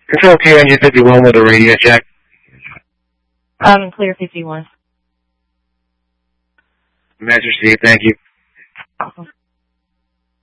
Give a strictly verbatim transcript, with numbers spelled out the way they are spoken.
Control K on fifty-one with a radio check. Um, clear fifty-one. Master Steve, thank you. Awesome.